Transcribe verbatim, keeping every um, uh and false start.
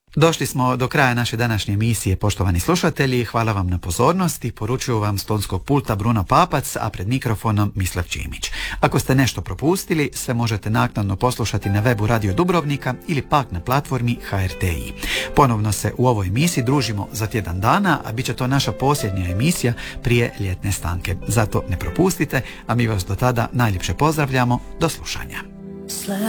Došli smo do kraja naše današnje emisije, poštovani slušatelji. Hvala vam na pozornosti. Poručuju vam s tonskog pulta Bruno Papac, a pred mikrofonom Mislav Čimić. Ako ste nešto propustili, sve možete naknadno poslušati na webu Radio Dubrovnika ili pak na platformi H R T I. Ponovno se u ovoj emisiji družimo za tjedan dana, a bit će to naša posljednja emisija prije ljetne stanke. Zato ne propustite, a mi vas do tada najljepše pozdravljamo. Do slušanja.